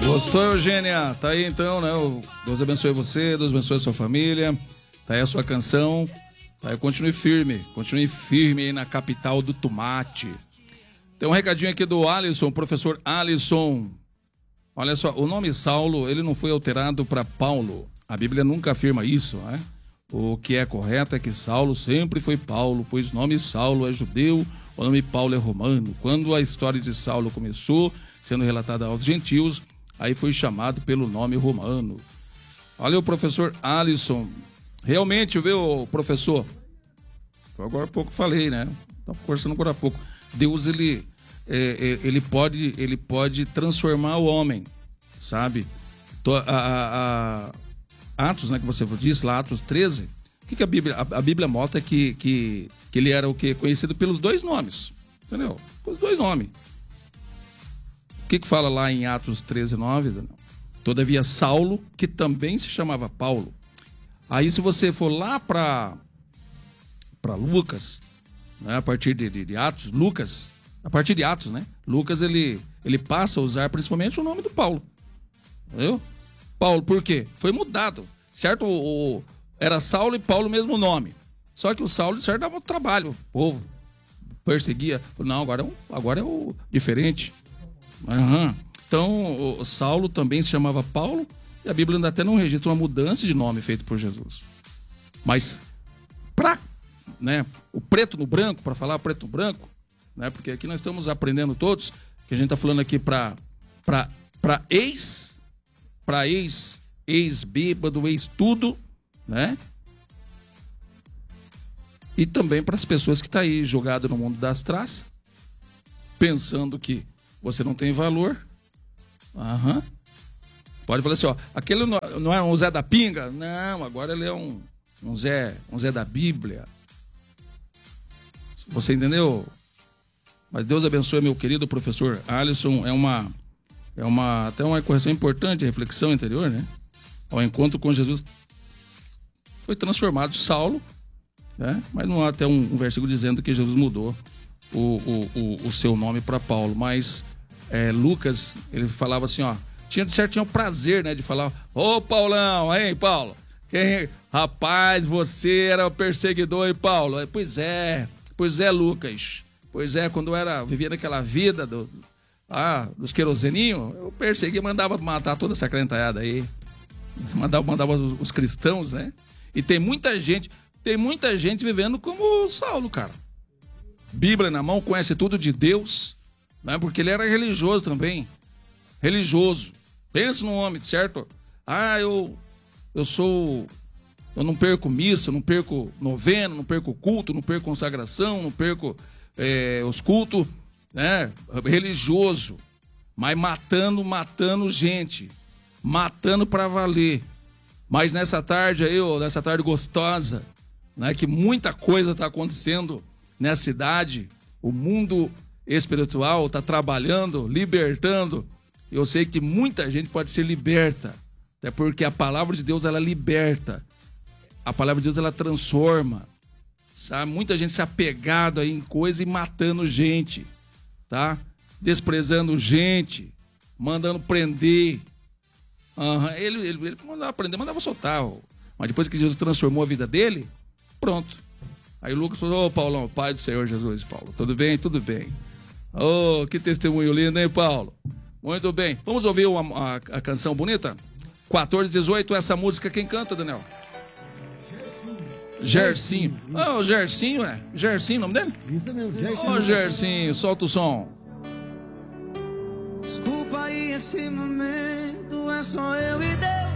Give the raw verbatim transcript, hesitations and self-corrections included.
Gostou, Eugênia? Tá aí então, né? Deus abençoe você, Deus abençoe a sua família. Tá aí a sua canção. Tá aí, continue firme, continue firme aí na capital do tomate. Tem um recadinho aqui do Alisson, professor Alisson. Olha só, o nome Saulo, ele não foi alterado para Paulo. A Bíblia nunca afirma isso, né? O que é correto é que Saulo sempre foi Paulo, pois o nome Saulo é judeu, o nome Paulo é romano. Quando a história de Saulo começou, sendo relatada aos gentios, aí foi chamado pelo nome romano. Olha o professor Alisson. Realmente, viu, professor? Agora há pouco falei, né? Estava conversando agora há pouco. Deus, ele, é, ele, pode, ele pode transformar o homem, sabe? A, a, a, Atos, né, que você disse lá, Atos treze. O que, que a Bíblia... A, a Bíblia mostra que, que, que ele era o quê? Conhecido pelos dois nomes. Entendeu? Pelos dois nomes. O que que fala lá em Atos treze, nove? Todavia Saulo, que também se chamava Paulo. Aí se você for lá para para Lucas, né, a partir de, de, de Atos, Lucas, a partir de Atos, né? Lucas, ele, ele passa a usar principalmente o nome do Paulo. Entendeu? Paulo, por quê? Foi mudado, certo? O, o, era Saulo e Paulo o mesmo nome. Só que o Saulo, certo, dava trabalho, o povo perseguia. Não, agora é, um, agora é o diferente. Uhum. Então, o Saulo também se chamava Paulo, e a Bíblia ainda até não registra uma mudança de nome feito por Jesus. Mas, para, né, o preto no branco, para falar preto no branco, né, porque aqui nós estamos aprendendo todos, que a gente está falando aqui para para ex, para ex, ex-bêbado, ex-tudo, né? E também para as pessoas que estão tá aí jogadas no mundo das traças, pensando que você não tem valor. Aham. Pode falar assim, ó, aquele não é um Zé da Pinga? Não, agora ele é um, um, Zé, um Zé da Bíblia. Você entendeu? Mas Deus abençoe meu querido professor Alisson. É uma, é uma, até uma correção importante, reflexão interior, né? Ao encontro com Jesus, foi transformado Saulo, né? Mas não há até um, um versículo dizendo que Jesus mudou o, o, o, o seu nome para Paulo. Mas é, Lucas, ele falava assim, ó, tinha de certo, tinha o prazer, né, de falar, ô Paulão, hein, Paulo? Quem, rapaz, você era o perseguidor, hein, Paulo? Pois é, pois é, Lucas. Pois é, quando eu era, vivia naquela vida do, ah, dos queroseninhos, eu perseguia, mandava matar toda essa crentalhada aí. Mandava, mandava os, os cristãos, né? E tem muita gente, tem muita gente vivendo como Saulo, cara. Bíblia na mão, conhece tudo de Deus, né? Porque ele era religioso também. Religioso. Pensa no homem, certo? Ah, eu, eu sou... Eu não perco missa, não perco novena, não perco culto, não perco consagração, não perco é, os cultos, né? Religioso. Mas matando, matando gente. Matando pra valer. Mas nessa tarde aí, ó, nessa tarde gostosa, né? Que muita coisa tá acontecendo nessa cidade. O mundo espiritual tá trabalhando, libertando. Eu sei que muita gente pode ser liberta, até porque a palavra de Deus, ela liberta. A palavra de Deus, ela transforma, sabe? Muita gente se apegado aí em coisa e matando gente, tá? Desprezando gente, mandando prender. Uhum. Ele, ele, ele mandava prender, mandava soltar. Ó. Mas depois que Jesus transformou a vida dele, pronto. Aí o Lucas falou, ô Paulão, pai do Senhor Jesus, Paulo, tudo bem? Tudo bem. Ô, oh, que testemunho lindo, hein, Paulo? Muito bem. Vamos ouvir uma, a, a canção bonita? quatorze, dezoito, essa música quem canta, Daniel? Gersinho. Ô, oh, Gersinho, é? Gersinho, o nome dele? Isso mesmo, Gersinho. Ô, oh, Gersinho, solta o som. Desculpa aí esse momento, é só eu e Deus.